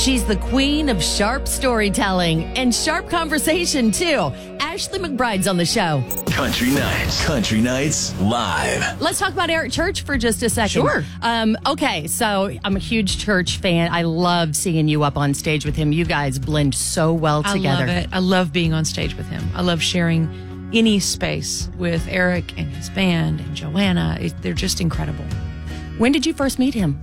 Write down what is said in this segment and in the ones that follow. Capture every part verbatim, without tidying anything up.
She's the queen of sharp storytelling and sharp conversation, too. Ashley McBride's on the show. Country Nights. Country Nights Live. Let's talk about Eric Church for just a second. Sure. Um, okay, so I'm a huge Church fan. I love seeing you up on stage with him. You guys blend so well together. I love it. I love being on stage with him. I love sharing any space with Eric and his band and Joanna. It, they're just incredible. When did you first meet him?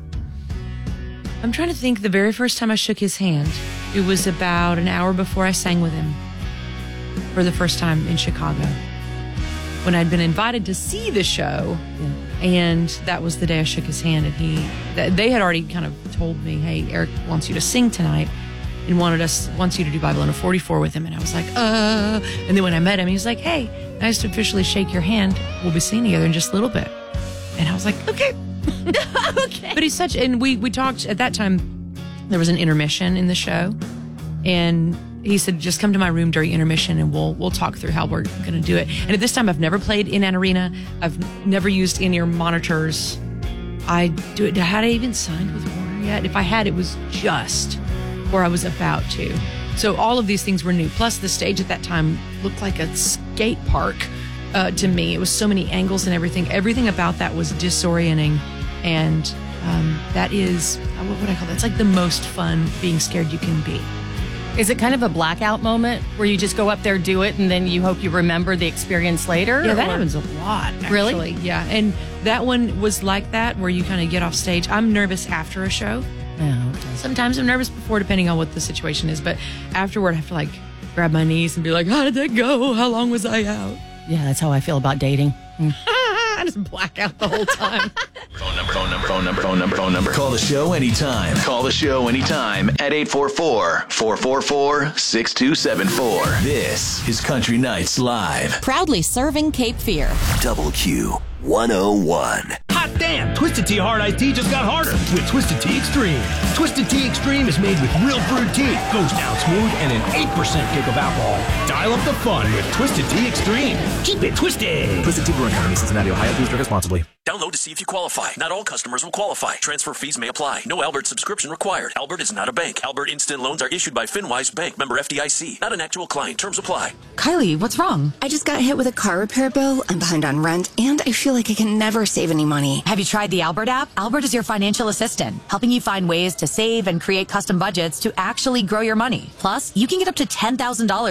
I'm trying to think the very first time I shook his hand. It was about an hour before I sang with him for the first time in Chicago, when I'd been invited to see the show. Yeah. And that was the day I shook his hand. And he, they had already kind of told me, hey, Eric wants you to sing tonight and wanted us, wants you to do Bible in a forty-four with him. And I was like, uh, and then when I met him, he was like, hey, nice to officially shake your hand. We'll be singing together in just a little bit. And I was like, okay. Okay. But he's such, and we, we talked at that time, there was an intermission in the show. And he said, just come to my room during intermission and we'll we'll talk through how we're going to do it. And at this time, I've never played in an arena. I've never used in-ear monitors. I do it. Had I even signed with Warner yet? If I had, it was just where I was about to. So all of these things were new. Plus, the stage at that time looked like a skate park uh, to me. It was so many angles and everything. Everything about that was disorienting. And um, that is, what would I call that? It's like the most fun being scared you can be. Is it kind of a blackout moment where you just go up there, do it, and then you hope you remember the experience later? Yeah, that or? happens a lot, actually. Really? Yeah, and that one was like that, where you kind of get off stage. I'm nervous after a show. Yeah, okay. Sometimes I'm nervous before, depending on what the situation is. But afterward, I have to, like, grab my knees and be like, how did that go? How long was I out? Yeah, that's how I feel about dating. Mm. I just black out the whole time. Phone number, phone number, phone number, phone number, phone number. Call the show anytime. Call the show anytime at eight four four, four four four, six two seven four. This is Country Nights Live. Proudly serving Cape Fear. Double Q one oh one. Hot damn! Twisted Tea Hard Iced Tea just got harder with Twisted Tea Extreme. Twisted Tea Extreme is made with real brewed tea, goes down smooth, and an eight percent kick of alcohol. Dial up the fun with Twisted Tea Extreme. Keep it twisted! Twisted Tea Brewing Company, Cincinnati, Ohio. Please drink responsibly. Download to see if you qualify. Not all customers will qualify. Transfer fees may apply. No Albert subscription required. Albert is not a bank. Albert Instant Loans are issued by FinWise Bank, member F D I C. Not an actual client. Terms apply. Kylie, what's wrong? I just got hit with a car repair bill. I'm behind on rent, and I feel like I can never save any money. Have you tried the Albert app? Albert is your financial assistant, helping you find ways to save and create custom budgets to actually grow your money. Plus, you can get up to ten thousand dollars